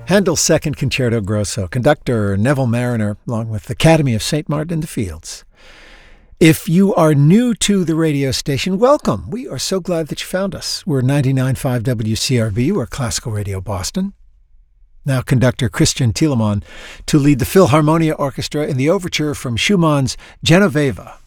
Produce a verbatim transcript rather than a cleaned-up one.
Handel's Second Concerto Grosso, conductor Neville Marriner, along with the Academy of Saint Martin in the Fields. If you are new to the radio station, welcome. We are so glad that you found us. We're ninety-nine point five W C R B. We're Classical Radio Boston. Now conductor Christian Thielemann to lead the Philharmonia Orchestra in the overture from Schumann's Genoveva.